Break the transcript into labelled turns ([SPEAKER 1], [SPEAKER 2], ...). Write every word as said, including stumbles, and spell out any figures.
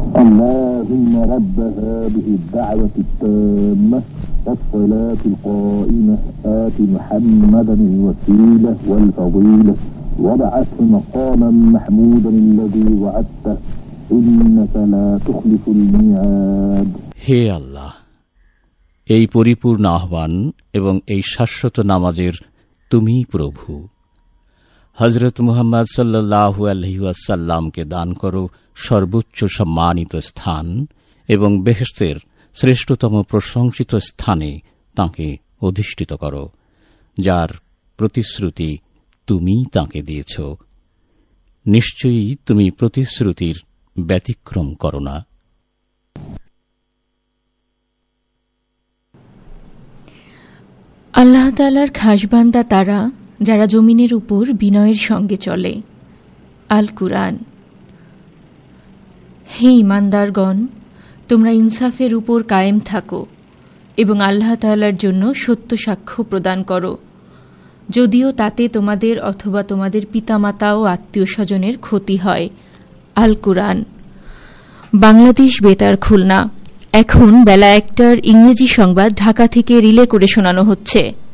[SPEAKER 1] اللهم رب هذه الدعوة التامة والصلاة القائمة آت محمدا الوسيلة والفضيلة وابعثه مقاما محمودا الذي وعدته إنك لا تخلف الميعاد. হে আল্লাহ, এই পরিপূর্ণ আহ্বান এবং এই শাশ্বত নামাজের তুমি প্রভু। হযরত মুহাম্মদ সাল্লাল্লাহু আলাইহি ওয়াসাল্লামকে দান করো সর্বোচ্চ সম্মানিত স্থান এবং বেহেশতের শ্রেষ্ঠতম প্রশংসিত স্থানে তাঁকে অধিষ্ঠিত করো, যার প্রতিশ্রুতি তুমি তাঁকে দিয়েছ। নিশ্চয়ই তুমি প্রতিশ্রুতির ব্যতিক্রম করো না।
[SPEAKER 2] আল্লাহ তাআলার খাস বান্দা তারা যারা জমিনের উপর বিনয়ের সঙ্গে চলে। আল কুরআন। হে ঈমানদারগণ, তোমরা ইনসাফের উপর কায়েম থাকো এবং আল্লাহ তাআলার জন্য সত্য সাক্ষ্য প্রদান করো, যদিও তাতে তোমাদের অথবা তোমাদের পিতামাতা ও আত্মীয় স্বজনের ক্ষতি হয়। আল কুরআন। বাংলাদেশ বেতার, খুলনা। এখন বেলা একটার ইংরেজি সংবাদ ঢাকা থেকে রিলে করে শোনানো হচ্ছে।